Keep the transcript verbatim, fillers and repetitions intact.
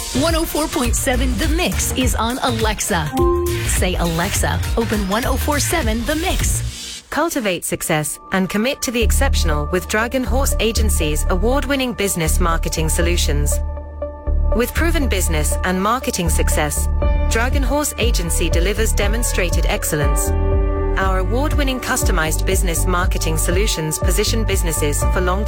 one oh four point seven The Mix is on Alexa. Say, Alexa, open one oh four point seven The Mix. Cultivate success and commit to the exceptional with Dragon Horse Agency's award-winning business marketing solutions. With proven business and marketing success, Dragon Horse Agency delivers demonstrated excellence. Our award-winning customized business marketing solutions position businesses for long